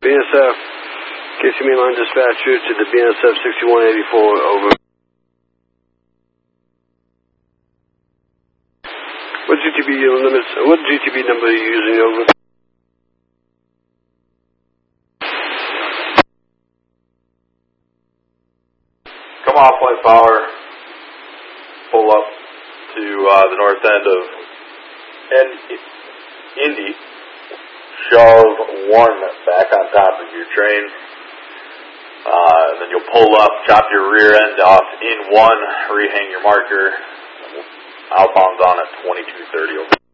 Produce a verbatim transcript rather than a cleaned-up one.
B S F, K C mainline dispatcher to the B S F sixty-one eighty-four, over. What G T B limits, what G T B number are you using, over? Come off Light Power, pull up to uh, the north end of N- Indy, shove one back on top of your train, uh, and then you'll pull up, chop your rear end off in one, rehang your marker, outbound's on at twenty-two thirty.